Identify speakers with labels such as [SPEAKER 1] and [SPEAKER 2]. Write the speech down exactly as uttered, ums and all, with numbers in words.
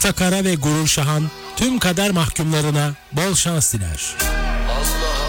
[SPEAKER 1] Mustafa Kara ve Gurur Şahan tüm kader mahkumlarına bol şans diler.
[SPEAKER 2] Allah